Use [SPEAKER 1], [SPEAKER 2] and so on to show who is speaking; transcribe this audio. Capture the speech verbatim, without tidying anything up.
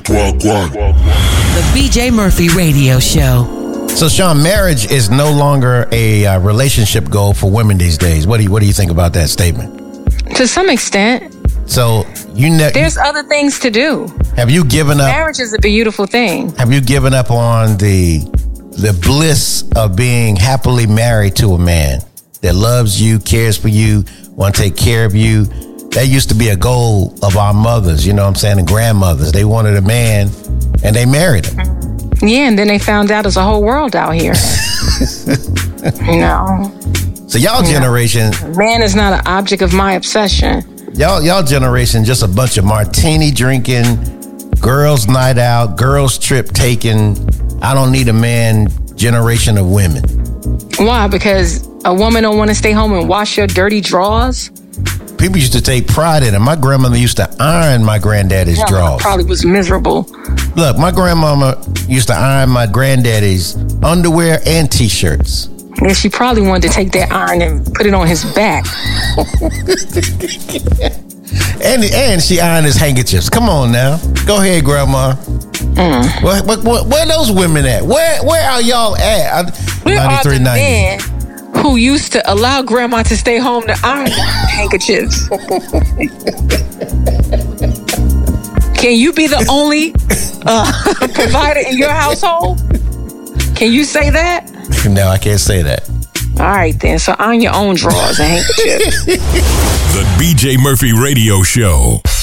[SPEAKER 1] The B J Murphy Radio Show.
[SPEAKER 2] So, Sean, marriage is no longer a uh, relationship goal for women these days. What do you What do you think about that statement?
[SPEAKER 3] To some extent.
[SPEAKER 2] So, you ne-
[SPEAKER 3] there's other things to do.
[SPEAKER 2] Have you given up?
[SPEAKER 3] Marriage is a beautiful thing.
[SPEAKER 2] Have you given up on the the bliss of being happily married to a man that loves you, cares for you, want to take care of you? That used to be a goal of our mothers, you know what I'm saying, and grandmothers. They wanted a man, and they married him.
[SPEAKER 3] Yeah, and then they found out there's a whole world out here. No.
[SPEAKER 2] So y'all generation...
[SPEAKER 3] No. Man is not an object of my obsession.
[SPEAKER 2] Y'all, y'all generation, just a bunch of martini drinking, girls night out, girls trip taking, I don't need a man generation of women.
[SPEAKER 3] Why? Because a woman don't want to stay home and wash your dirty drawers?
[SPEAKER 2] People used to take pride in it. My grandmother used to iron my granddaddy's
[SPEAKER 3] yeah,
[SPEAKER 2] drawers.
[SPEAKER 3] Probably was miserable.
[SPEAKER 2] Look, my grandmama used to iron my granddaddy's underwear and t-shirts.
[SPEAKER 3] And she probably wanted to take that iron and put it on his back.
[SPEAKER 2] and and she ironed his handkerchiefs. Come on now. Go ahead, Grandma. Mm. Where, where, where are those women at? Where where are y'all at?
[SPEAKER 3] Where are the men who used to allow Grandma to stay home to iron handkerchiefs? Can you be the only uh, provider in your household? Can you say that?
[SPEAKER 2] No, I can't say that.
[SPEAKER 3] All right, then. So iron your own drawers and handkerchiefs.
[SPEAKER 4] The B J Murphy Radio Show.